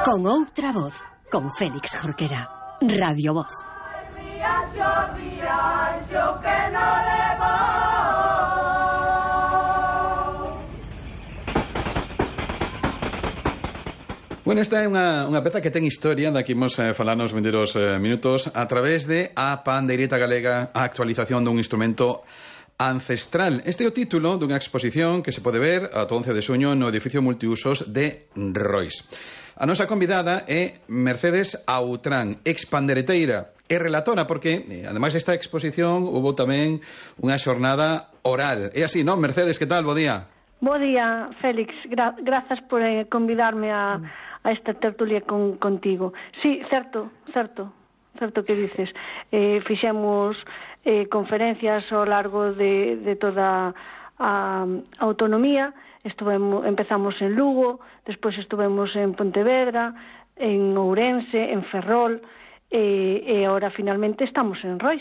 Con outra voz, con Félix Jorquera. Radio Voz. Bueno, esta é unha peza que ten historia, da que imos falar nos vindeiros minutos a través de A Pandeireta Galega, a actualización dun instrumento ancestral. Este é o título dunha exposición que se pode ver ata 11 de xuño no edificio multiusos de Rois. A nosa convidada é Mercedes Autrán, expandereteira e relatora, porque, ademais desta exposición, houve tamén unha xornada oral. É así, non, Mercedes? Que tal? Bo día. Bo día, Félix. Grazas por convidarme a esta tertulia contigo. Sí, certo que dices. Fixemos conferencias ao largo de toda a autonomía. Empezamos en Lugo, despois estuvemos en Pontevedra, en Ourense, en Ferrol, e agora finalmente estamos en Rois.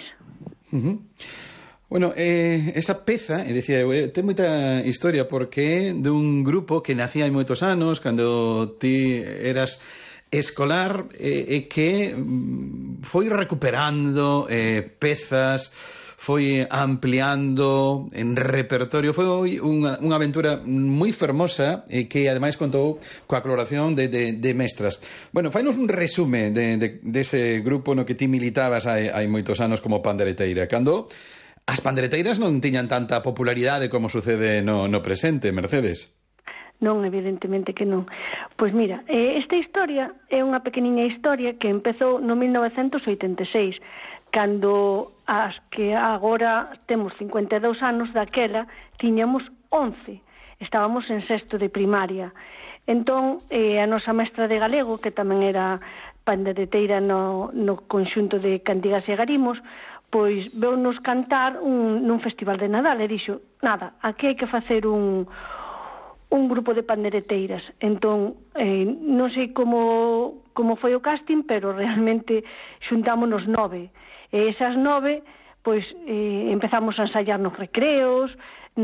Bueno, esa peza, dicía, ten moita historia porque é dun grupo que nacía hai moitos anos, cando ti eras escolar, e que foi recuperando pezas, foi ampliando en repertorio. Foi unha aventura moi fermosa que ademais contou coa colaboración de mestras. Bueno, fainos un resume dese grupo no que ti militabas hai moitos anos como pandereteira, cando as pandereteiras non tiñan tanta popularidade como sucede no presente, Mercedes. Non, evidentemente que non. Pois mira, esta historia é unha pequeniña historia que empezou no 1986, cando as que agora temos 52 anos, daquela tiñamos 11. Estábamos en sexto de primaria. Entón, a nosa mestra de galego, que tamén era pandereteira no conxunto de Cantigas e Garimos, pois veu-nos cantar nun festival de Nadal e dixo, nada, aquí hai que facer un grupo de pandereteiras. Entón, non sei como foi o casting, pero realmente xuntámonos 9. E esas 9, pois, empezamos a ensayar nos recreos,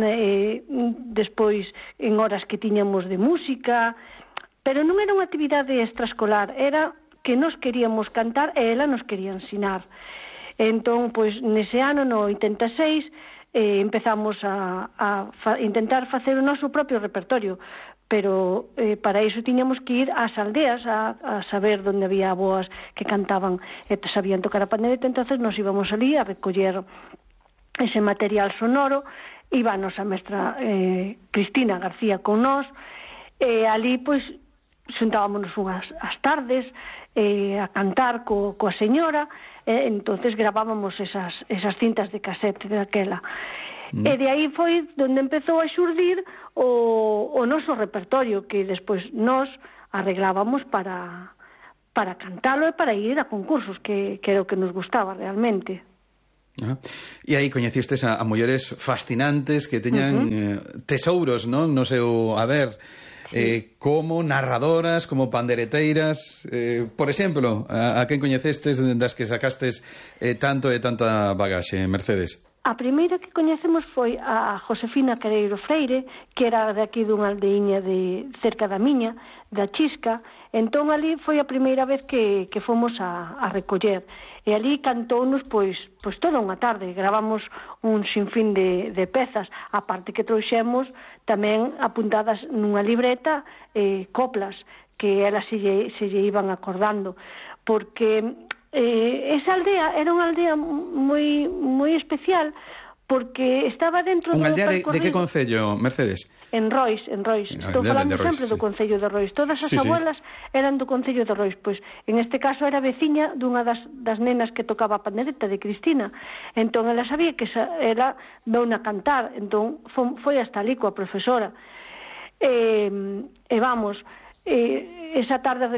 despois en horas que tiñamos de música, pero non era unha actividade extraescolar, era que nos queríamos cantar e ela nos quería ensinar. Entón, pois, nese ano, no 86, empezamos a intentar facer o noso propio repertorio, pero para iso tiñamos que ir ás aldeas a saber onde había boas que cantaban e sabían tocar a pandereta. Entonces nos íbamos ali a recoller ese material sonoro. Iba a nosa mestra Cristina García con nós, e ali, pois, xuntábamos unhas as tardes a cantar coa señora, entonces gravábamos esas cintas de casete daquela. E de aí foi onde empezou a xurdir o noso repertorio, que despois nós arreglábamos para cantalo e para ir a concursos, que era o que nos gustaba realmente. E aí coñecistes a mulleres fascinantes que teñan tesouros, non, no seu haber, como narradoras, como pandereteiras. Por exemplo, a quen coñecestes das que sacastes tanto e tanta bagaxe, Mercedes? A primeira que coñecemos foi a Josefina Careiro Freire, que era de aquí dunha aldeiña de cerca da miña, da Chisca. Entón ali foi a primeira vez que fomos a recoller, e ali cantounos pois toda unha tarde. Gravamos un sinfín de pezas, a parte que trouxemos tamén apuntadas nunha libreta coplas que elas se lle iban acordando, porque esa aldea era unha aldea moi especial, porque estaba dentro unha aldea de que concello, Mercedes? En Rois. Estou falando sempre do concello de Rois. Todas as abuelas eran do concello de Rois. Pois en este caso era veciña dunha das nenas que tocaba a pandereta, de Cristina. Entón ela sabía que ela veuna cantar, entón foi hasta ali coa profesora. E vamos, esa tarde